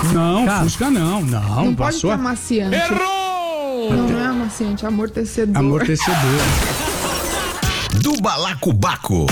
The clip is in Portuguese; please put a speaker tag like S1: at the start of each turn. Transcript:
S1: Não,
S2: Cara,
S1: Fusca não.
S3: Não pode
S1: passou.
S3: ter amaciante.
S1: Errou!
S3: Não é amaciante, é amortecedor.
S1: Amortecedor.
S4: Do Balacobaco.